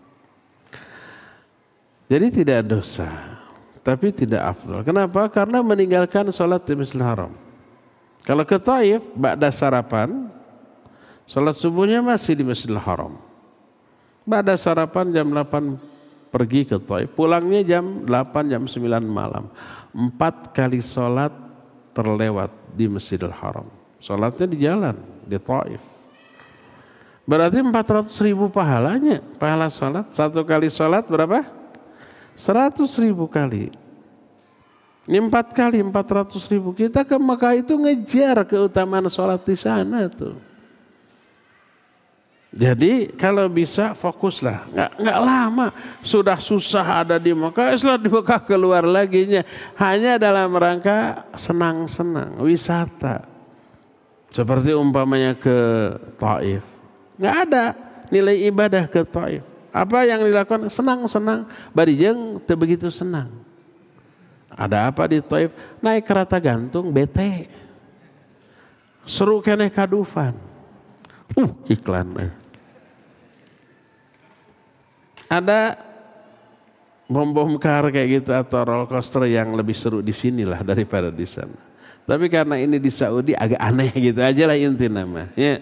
Jadi tidak dosa. Tapi tidak afdal. Kenapa? Karena meninggalkan sholat di Masjidil Haram. Kalau ke Taif, ba'da sarapan, sholat subuhnya masih di Masjidil Haram. Ba'da sarapan jam delapan pergi ke Taif, pulangnya jam delapan, jam sembilan malam. Empat kali sholat terlewat di Masjidil Haram. Sholatnya di jalan, di Taif. Berarti empat ratus ribu pahalanya, pahala sholat. Satu kali sholat berapa? Seratus ribu kali. Ini empat kali, empat ratus ribu. Kita ke Mekah itu ngejar keutamaan sholat di sana tuh. Jadi kalau bisa fokuslah, nggak nggak lama, sudah susah ada di Mekah, setelah di Mekah keluar lagi nya, hanya dalam rangka senang-senang, wisata. Seperti umpamanya ke Taif, nggak ada nilai ibadah ke Taif. Apa yang dilakukan? Senang-senang, barijeng teu begitu senang. Ada apa di Taif? Naik kereta gantung, bete, seru keneh kadufan, uh iklan. Eh. Ada bom-bom kar kayak gitu atau roller coaster yang lebih seru di sinilah daripada di sana. Tapi karena ini di Saudi agak aneh gitu aja lah inti namanya.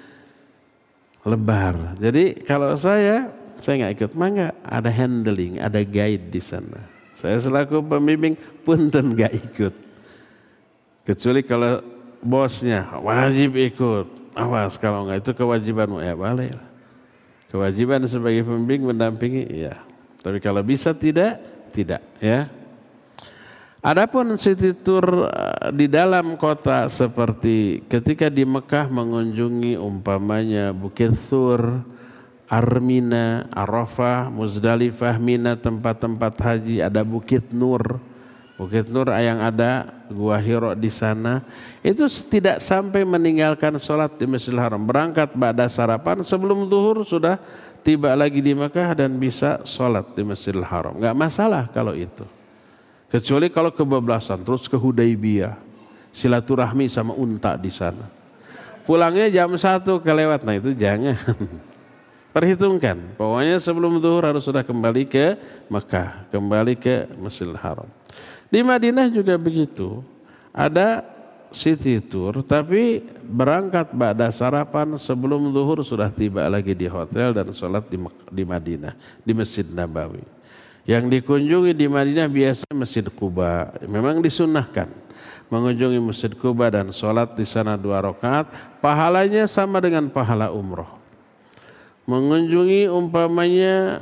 Lebar. Jadi kalau saya, saya nggak ikut, mangga ada handling, ada guide di sana. Saya selaku pembimbing punten nggak ikut. Kecuali kalau bosnya wajib ikut, awas kalau nggak itu kewajibanmu ya boleh. Kewajiban sebagai pembimbing mendampingi, ya. Tapi kalau bisa tidak, tidak, ya. Adapun city tour di dalam kota seperti ketika di Mekah mengunjungi umpamanya Bukit Thur, Armina, Arafah, Muzdalifah, Mina, tempat-tempat haji, ada Bukit Nur. Bukit Nur yang ada Gua Hiro di sana, itu tidak sampai meninggalkan sholat di Masjidil Haram. Berangkat ba'da sarapan, sebelum zuhur sudah tiba lagi di Mekah dan bisa sholat di Masjidil Haram. Gak masalah kalau itu. Kecuali kalau kebablasan, terus ke Hudaybiyah, silaturahmi sama unta di sana. Pulangnya jam satu kelewat, nah itu jangan. Perhitungkan, pokoknya sebelum zuhur harus sudah kembali ke Mekah, kembali ke Masjidil Haram. Di Madinah juga begitu. Ada city tour, tapi berangkat ba'da sarapan sebelum zuhur sudah tiba lagi di hotel dan sholat di, di Madinah, di Masjid Nabawi. Yang dikunjungi di Madinah biasa Masjid Quba, memang disunnahkan mengunjungi Masjid Quba dan sholat di sana dua rakaat, pahalanya sama dengan pahala umroh. Mengunjungi umpamanya